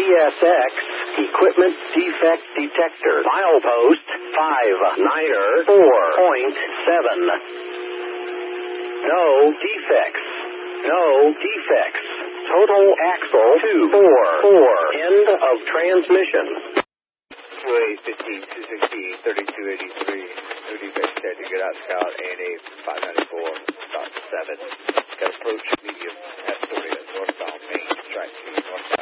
ESX, Equipment Defect Detector. Milepost 59er 4.7. No defects. No defects. Total axle 244. End of transmission. 2815, 260, 3283. No defects said to get out Scout ANA 594.7. Got approach medium Astoria, northbound Main, track 2, northbound.